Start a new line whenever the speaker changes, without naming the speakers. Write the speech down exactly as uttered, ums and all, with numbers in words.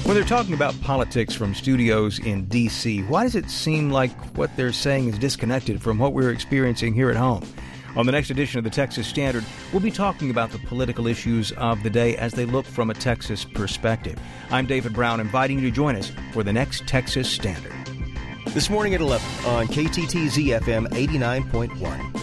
When they're talking about politics from studios in D C, why does it seem like what they're saying is disconnected from what we're experiencing here at home? On the next edition of the Texas Standard, we'll be talking about the political issues of the day as they look from a Texas perspective. I'm David Brown, inviting you to join us for the next Texas Standard.
This morning at eleven on K T T Z F M eighty-nine point one.